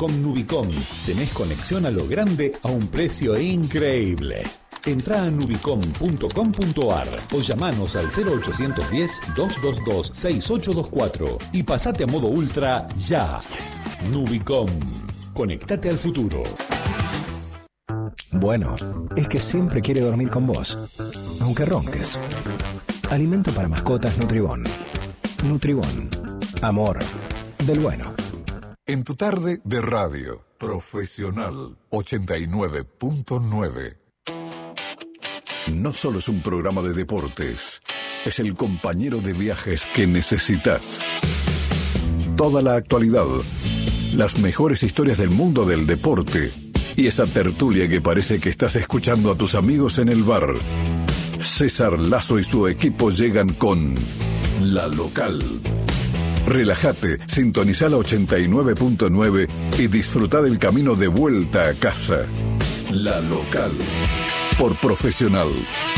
Con Nubicom tenés conexión a lo grande a un precio increíble. Entrá a nubicom.com.ar o llamanos al 0810-222-6824 y pasate a modo ultra ya. Nubicom. Conectate al futuro. Bueno, es que siempre quiere dormir con vos, aunque ronques. Alimento para mascotas Nutribón. Nutribón. Amor del bueno. En tu tarde de radio profesional 89.9. No solo es un programa de deportes, es el compañero de viajes que necesitas. Toda la actualidad, las mejores historias del mundo del deporte y esa tertulia que parece que estás escuchando a tus amigos en el bar. César Lazo y su equipo llegan con La Local. Relájate, sintoniza la 89.9 y disfruta del camino de vuelta a casa. La Local. Por Profesional